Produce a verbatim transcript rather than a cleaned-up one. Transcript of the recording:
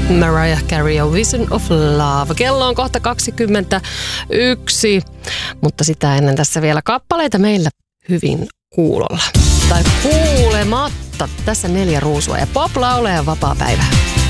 Mariah Carey ja Vision of Love. Kello on kohta kaksikymmentäyksi, mutta sitä ennen tässä vielä kappaleita meillä hyvin kuulolla. Tai kuulematta. Tässä neljä ruusua ja pop-laulee ja vapaa päivä.